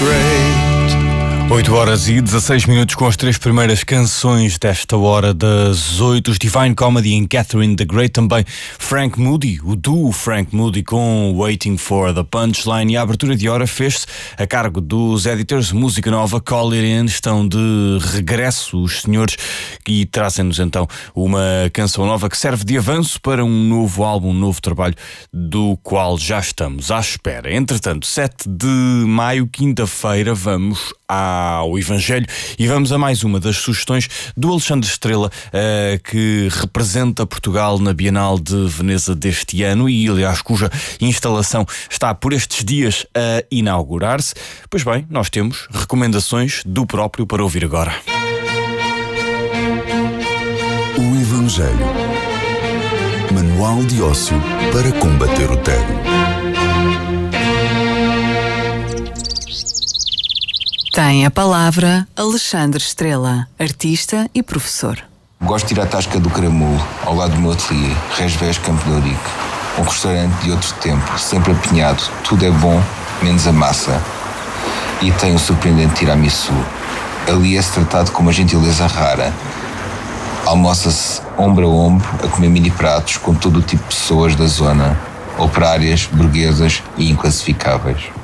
8 horas e 16 minutos com as 3 primeiras canções desta hora das 8. Os Divine Comedy em Catherine the Great, também Frank Moody, o duo Frank Moody com Waiting for the Punchline. E a abertura de hora fez-se a cargo dos editors Música Nova, Call It In. Estão de regresso os senhores e trazem-nos então uma canção nova que serve de avanço para um novo álbum, um novo trabalho do qual já estamos à espera. Entretanto, 7 de maio, quinta-feira, vamos ao Evangelho e vamos a mais uma das sugestões do Alexandre Estrela, que representa Portugal na Bienal de Veneza deste ano e, aliás, cuja instalação está por estes dias a inaugurar-se. Pois bem, nós temos recomendações do próprio para ouvir agora. O Evangelho. Manual de ócio para combater o tédio. Tem a palavra Alexandre Estrela, artista e professor. Gosto de ir à Tasca do Caramulo, ao lado do meu ateliê, Resvés Campo de Ourique. Um restaurante de outro tempo, sempre apinhado. Tudo é bom, menos a massa. E tem um surpreendente tiramisu. Ali é-se tratado com uma gentileza rara. Almoça-se ombro a ombro a comer mini pratos com todo o tipo de pessoas da zona, operárias, burguesas e inclassificáveis.